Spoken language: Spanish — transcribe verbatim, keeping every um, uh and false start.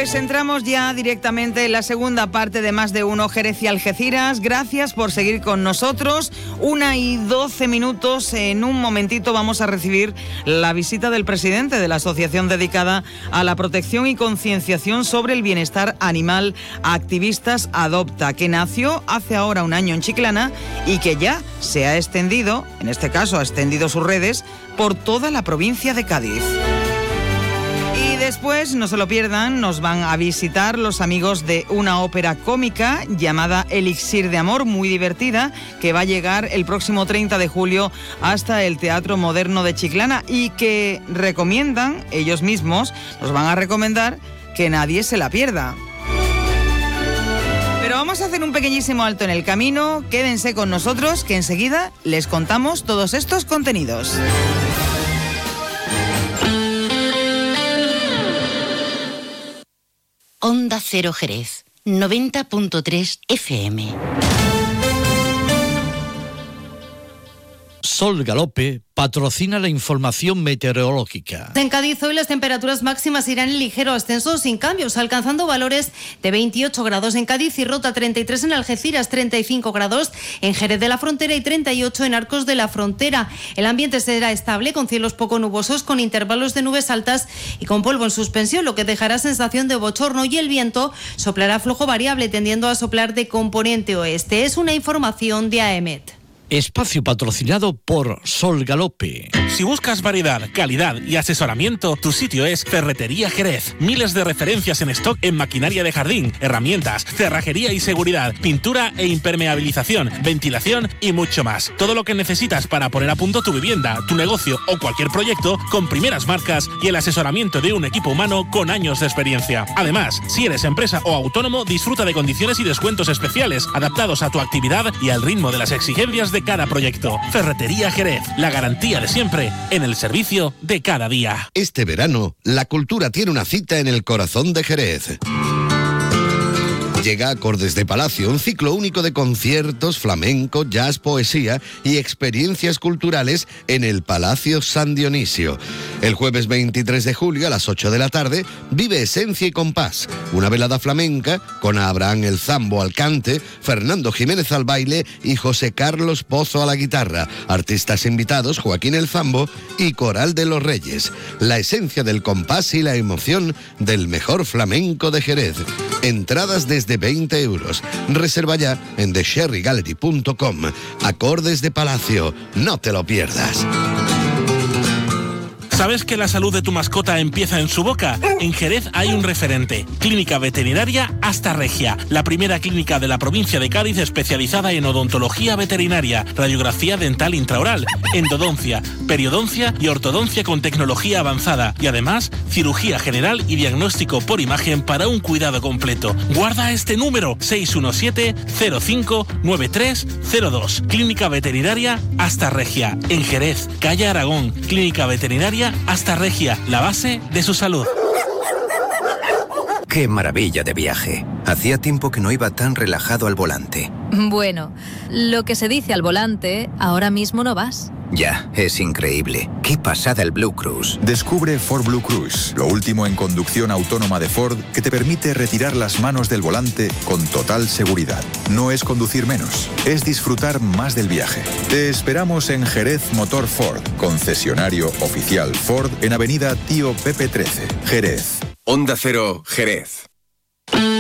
Pues entramos ya directamente en la segunda parte de Más de Uno, Jerez y Algeciras. Gracias por seguir con nosotros. Una y doce minutos. En un momentito vamos a recibir la visita del presidente de la asociación dedicada a la protección y concienciación sobre el bienestar animal, Activistas Adopta, que nació hace ahora un año en Chiclana y que ya se ha extendido, en este caso ha extendido sus redes, por toda la provincia de Cádiz. Y después, no se lo pierdan, nos van a visitar los amigos de una ópera cómica llamada Elixir de Amor, muy divertida, que va a llegar el próximo treinta de julio hasta el Teatro Moderno de Chiclana y que recomiendan, ellos mismos, nos van a recomendar que nadie se la pierda. Pero vamos a hacer un pequeñísimo alto en el camino, quédense con nosotros que enseguida les contamos todos estos contenidos. Onda Cero Jerez, noventa punto tres F M. Sol Galope patrocina la información meteorológica. En Cádiz hoy las temperaturas máximas irán en ligero ascenso sin cambios, alcanzando valores de veintiocho grados en Cádiz y Rota, treinta y tres en Algeciras, treinta y cinco grados en Jerez de la Frontera y treinta y ocho en Arcos de la Frontera. El ambiente será estable con cielos poco nubosos, con intervalos de nubes altas y con polvo en suspensión, lo que dejará sensación de bochorno, y el viento soplará flojo variable tendiendo a soplar de componente oeste. Es una información de A E M E T. Espacio patrocinado por Sol Galope. Si buscas variedad, calidad y asesoramiento, tu sitio es Ferretería Jerez. Miles de referencias en stock en maquinaria de jardín, herramientas, cerrajería y seguridad, pintura e impermeabilización, ventilación y mucho más. Todo lo que necesitas para poner a punto tu vivienda, tu negocio o cualquier proyecto con primeras marcas y el asesoramiento de un equipo humano con años de experiencia. Además, si eres empresa o autónomo, disfruta de condiciones y descuentos especiales adaptados a tu actividad y al ritmo de las exigencias de cada proyecto. Ferretería Jerez, la garantía de siempre en el servicio de cada día. Este verano, la cultura tiene una cita en el corazón de Jerez. Llega Acordes de Palacio, un ciclo único de conciertos, flamenco, jazz, poesía y experiencias culturales en el Palacio San Dionisio. El jueves veintitrés de julio a las ocho de la tarde vive Esencia y Compás, una velada flamenca con Abraham el Zambo al cante, Fernando Jiménez al baile y José Carlos Pozo a la guitarra. Artistas invitados Joaquín el Zambo y Coral de los Reyes. La esencia del compás y la emoción del mejor flamenco de Jerez. Entradas desde veinte euros. Reserva ya en the sherry gallery punto com. Acordes de Palacio, no te lo pierdas. ¿Sabes que la salud de tu mascota empieza en su boca? En Jerez hay un referente, Clínica Veterinaria Hasta Regia, la primera clínica de la provincia de Cádiz especializada en odontología veterinaria, radiografía dental intraoral, endodoncia, periodoncia y ortodoncia con tecnología avanzada y además cirugía general y diagnóstico por imagen para un cuidado completo. Guarda este número, seis uno siete cero cinco nueve tres cero dos. Clínica Veterinaria Hasta Regia, en Jerez, calle Aragón. Clínica Veterinaria Hasta Regia, la base de su salud. ¡Qué maravilla de viaje! Hacía tiempo que no iba tan relajado al volante. Bueno, lo que se dice al volante, ahora mismo no vas. Ya, es increíble. ¡Qué pasada el Blue Cruise! Descubre Ford Blue Cruise, lo último en conducción autónoma de Ford que te permite retirar las manos del volante con total seguridad. No es conducir menos, es disfrutar más del viaje. Te esperamos en Jerez Motor Ford, concesionario oficial Ford en Avenida Tío Pepe trece, Jerez. Onda Cero, Jerez.